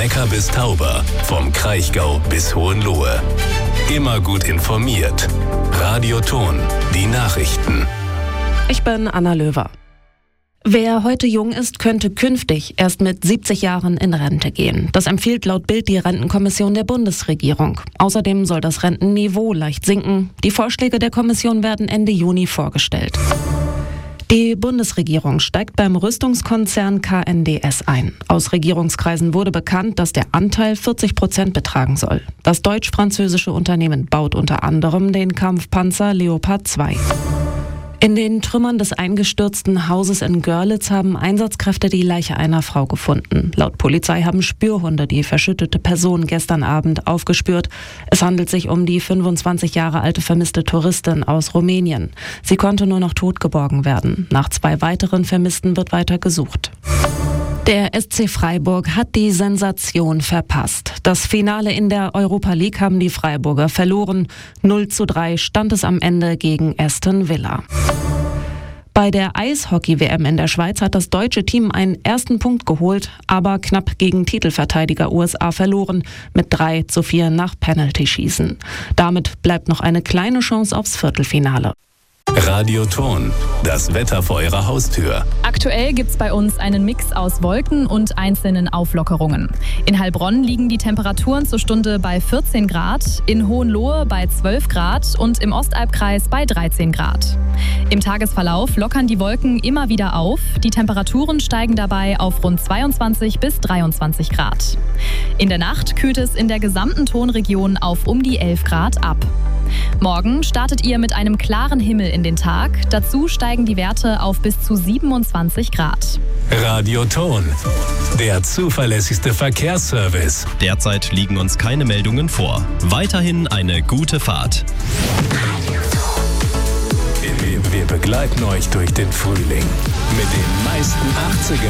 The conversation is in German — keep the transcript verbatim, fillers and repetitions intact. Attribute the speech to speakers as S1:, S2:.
S1: Neckar bis Tauber, vom Kraichgau bis Hohenlohe. Immer gut informiert. Radio Thon, die Nachrichten.
S2: Ich bin Anna Löwer. Wer heute jung ist, könnte künftig erst mit siebzig Jahren in Rente gehen. Das empfiehlt laut Bild die Rentenkommission der Bundesregierung. Außerdem soll das Rentenniveau leicht sinken. Die Vorschläge der Kommission werden Ende Juni vorgestellt. Die Bundesregierung steigt beim Rüstungskonzern K N D S ein. Aus Regierungskreisen wurde bekannt, dass der Anteil vierzig Prozent betragen soll. Das deutsch-französische Unternehmen baut unter anderem den Kampfpanzer Leopard zwei. In den Trümmern des eingestürzten Hauses in Görlitz haben Einsatzkräfte die Leiche einer Frau gefunden. Laut Polizei haben Spürhunde die verschüttete Person gestern Abend aufgespürt. Es handelt sich um die fünfundzwanzig Jahre alte vermisste Touristin aus Rumänien. Sie konnte nur noch tot geborgen werden. Nach zwei weiteren Vermissten wird weiter gesucht. Der S C Freiburg hat die Sensation verpasst. Das Finale in der Europa League haben die Freiburger verloren. null zu drei stand es am Ende gegen Aston Villa. Bei der Eishockey-W M in der Schweiz hat das deutsche Team einen ersten Punkt geholt, aber knapp gegen Titelverteidiger U S A verloren, mit drei zu vier nach Penalty-Schießen. Damit bleibt noch eine kleine Chance aufs Viertelfinale.
S1: Radio Thon, das Wetter vor Ihrer Haustür.
S3: Aktuell gibt's bei uns einen Mix aus Wolken und einzelnen Auflockerungen. In Heilbronn liegen die Temperaturen zur Stunde bei vierzehn Grad, in Hohenlohe bei zwölf Grad und im Ostalbkreis bei dreizehn Grad. Im Tagesverlauf lockern die Wolken immer wieder auf. Die Temperaturen steigen dabei auf rund zweiundzwanzig bis dreiundzwanzig Grad. In der Nacht kühlt es in der gesamten Thonregion auf um die elf Grad ab. Morgen startet ihr mit einem klaren Himmel in den Tag. Dazu steigen die Werte auf bis zu siebenundzwanzig Grad.
S1: Radio Thon, der zuverlässigste Verkehrsservice.
S4: Derzeit liegen uns keine Meldungen vor. Weiterhin eine gute Fahrt.
S1: Wir, wir begleiten euch durch den Frühling mit den meisten achtziger